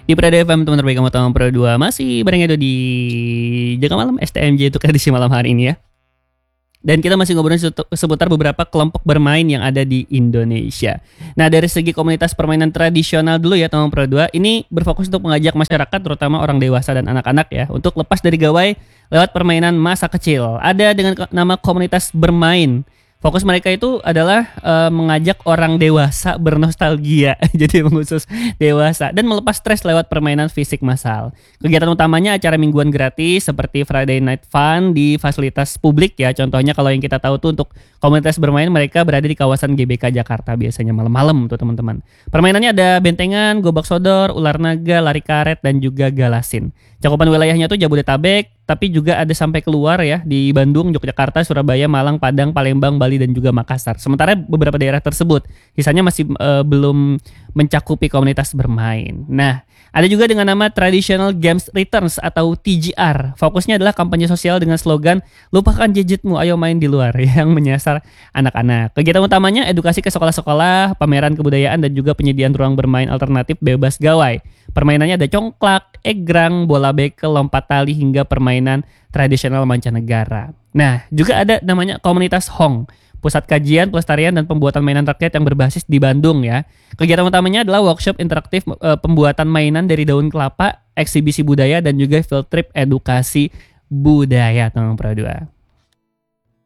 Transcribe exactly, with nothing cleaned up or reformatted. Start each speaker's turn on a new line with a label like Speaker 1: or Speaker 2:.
Speaker 1: Di Prada F M, teman terbaik kamu tahun Pro dua masih bareng Edo di Jaga Malam S T M J untuk edisi malam hari ini ya. Dan kita masih ngobrolin seputar beberapa kelompok bermain yang ada di Indonesia. Nah, dari segi komunitas permainan tradisional dulu ya teman Pro dua, ini berfokus untuk mengajak masyarakat terutama orang dewasa dan anak-anak ya untuk lepas dari gawai lewat permainan masa kecil. Ada dengan nama komunitas bermain. Fokus mereka itu adalah uh, mengajak orang dewasa bernostalgia, jadi khusus dewasa dan melepas stres lewat permainan fisik massal. Kegiatan utamanya acara mingguan gratis seperti Friday Night Fun di fasilitas publik ya. Contohnya kalau yang kita tahu tuh untuk komunitas bermain mereka berada di kawasan G B K Jakarta biasanya malam-malam tuh teman-teman. Permainannya ada bentengan, gobak sodor, ular naga, lari karet dan juga galasin. Cakupan wilayahnya tuh Jabodetabek, tapi juga ada sampai keluar ya di Bandung, Yogyakarta, Surabaya, Malang, Padang, Palembang, Bali dan juga Makassar. Sementara beberapa daerah tersebut sisanya masih uh, belum mencakupi komunitas bermain. Nah, ada juga dengan nama Traditional Games Returns atau T G R. Fokusnya adalah kampanye sosial dengan slogan lupakan gadgetmu, ayo main di luar yang menyasar anak-anak. Kegiatan utamanya edukasi ke sekolah-sekolah, pameran kebudayaan dan juga penyediaan ruang bermain alternatif bebas gawai. Permainannya ada congklak, egrang, bola bekel, lompat tali hingga permainan tradisional mancanegara. Nah, juga ada namanya komunitas Hong, pusat kajian, pelestarian dan pembuatan mainan rakyat yang berbasis di Bandung ya. Kegiatan utamanya adalah workshop interaktif e, pembuatan mainan dari daun kelapa, eksibisi budaya dan juga field trip edukasi budaya teman Pro dua.